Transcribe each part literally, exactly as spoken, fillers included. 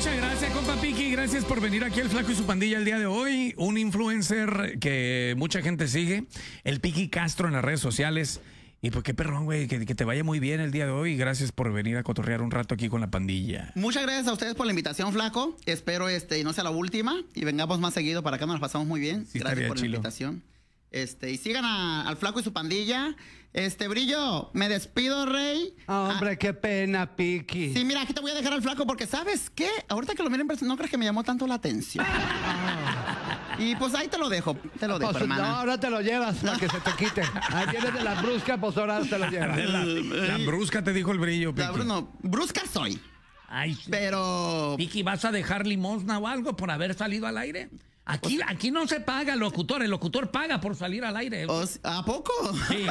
Muchas gracias, compa Piqui. Gracias por venir aquí al Flaco y su Pandilla el día de hoy. Un influencer que mucha gente sigue, el Piqui Castro en las redes sociales. Y pues qué perrón, güey, que, que te vaya muy bien el día de hoy. Gracias por venir a cotorrear un rato aquí con la pandilla. Muchas gracias a ustedes por la invitación, Flaco. Espero este y no sea la última y vengamos más seguido para acá, nos la pasamos muy bien. Sí, gracias por chilo. la invitación. Este, y sigan a, al Flaco y su Pandilla. Este, Brillo, me despido, Rey. Ah, hombre, Ah, qué pena, Piqui. sí, mira, aquí te voy a dejar al Flaco porque, ¿sabes qué? Ahorita que lo miren, no crees que me llamó tanto la atención. Y pues ahí te lo dejo, te lo dejo, Pues, no, hermana. ahora te lo llevas para que se te quite. Ahí vienes de la brusca, pues ahora te lo llevas. La, la brusca te dijo el Brillo, La, Piqui. no, brusca soy, Ay, pero... Piqui, ¿vas a dejar limosna o algo por haber salido al aire? Aquí, aquí no se paga locutor, el locutor paga por salir al aire. o s- ¿A poco? Sí.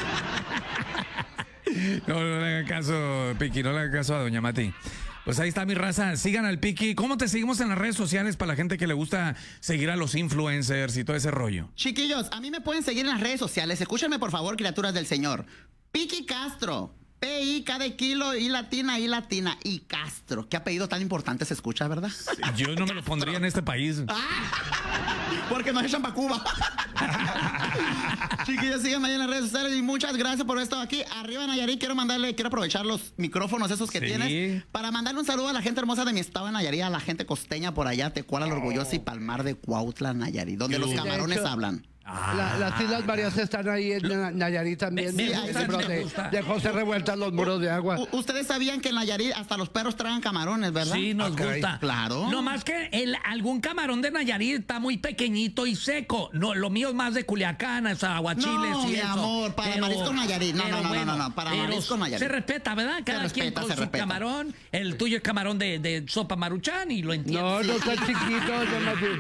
No, no le hagan caso, Piqui, no le hagan caso a Doña Mati. Pues ahí está mi raza, sigan al Piqui. ¿Cómo te seguimos en las redes sociales para la gente que le gusta seguir a los influencers y todo ese rollo? Chiquillos, a mí me pueden seguir en las redes sociales. Escúchenme, por favor, criaturas del Señor. Piqui Castro. P I K de kilo, I latina, I latina, y Castro. Qué apellido tan importante se escucha, ¿verdad? Yo no me lo pondría en este país. Porque nos echan para Cuba. Chiquillos, síganme ahí en las redes sociales y muchas gracias por haber estado aquí. Arriba, Nayarit, quiero mandarle, quiero aprovechar los micrófonos esos que Sí. tienes para mandarle un saludo a la gente hermosa de mi estado en Nayarit, a la gente costeña por allá, Tecuala, la Orgullosa y Palmar de Cuautla, Nayarit, donde los De camarones hecho, hablan. La- las Islas Marías están ahí en Na- Nayarit también. Me- me Sí, gusta, libro me de, gusta. de José Revueltas, los muros de agua. U- Ustedes sabían que en Nayarit hasta los perros tragan camarones, ¿verdad? Sí, nos Ah, caray. gusta. Claro. No más que el, algún camarón de Nayarit está muy pequeñito y seco. No, lo mío es más de Culiacán, es aguachiles No, y mi eso. amor, para mariscos Nayarit. No, pero no, no, no, no, para pero mariscos Nayarit. Se respeta, ¿verdad? Cada quien respeta, con se su respeta. camarón. El tuyo es camarón de, de sopa maruchan y lo entiendo. No, no está chiquito, don Martín.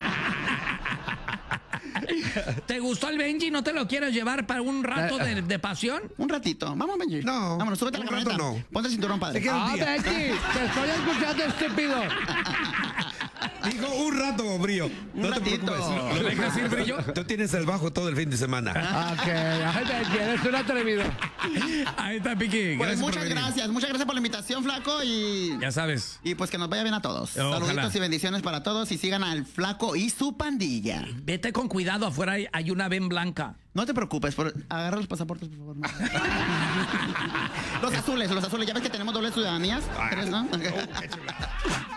¿Te gustó el Benji? ¿No te lo quieres llevar para un rato Eh, de, de pasión? Un ratito. Vamos, Benji. No, Vámonos, súbete a la un rato camioneta. no. Ponte el cinturón, padre. Te queda un Ah, día. Betty, te estoy escuchando, estúpido. Dijo un rato, Brillo. No te ratito. preocupes. ¿Lo dejas ir, Brillo? Tú tienes el bajo todo el fin de semana. Ok, ay, Betty, eres un atrevido. Ahí está, Piqui. Pues Gracias por muchas venir. gracias. Muchas gracias por la invitación, Flaco. Y, Ya sabes. y pues que nos vaya bien a todos. Ojalá. Saluditos y bendiciones para todos. Y sigan al Flaco y su pandilla. Vete con cuidado, afuera hay, hay una ven blanca. No te preocupes. Por, agarra los pasaportes, por favor. Los azules, los azules. Ya ves que tenemos doble ciudadanías. ¿Tres, no?